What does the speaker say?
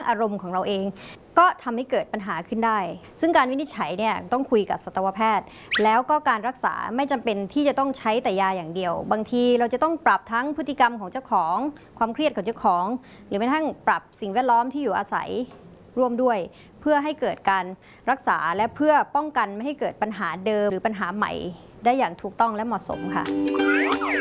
อารมณ์ของเราเองก็ทำให้เกิดปัญหาขึ้นได้ซึ่งการวินิจฉัยเนี่ยต้องคุยกับสัตวแพทย์แล้วก็การรักษาไม่จำเป็นที่จะต้องใช้แต่ยาอย่างเดียวบางทีเราจะต้องปรับทั้งพฤติกรรมของเจ้าของความเครียดของเจ้าของหรือแม้กระทั่งปรับสิ่งแวดล้อมที่อยู่อาศัยร่วมด้วยเพื่อให้เกิดการรักษาและเพื่อป้องกันไม่ให้เกิดปัญหาเดิมหรือปัญหาใหม่ได้อย่างถูกต้องและเหมาะสมค่ะ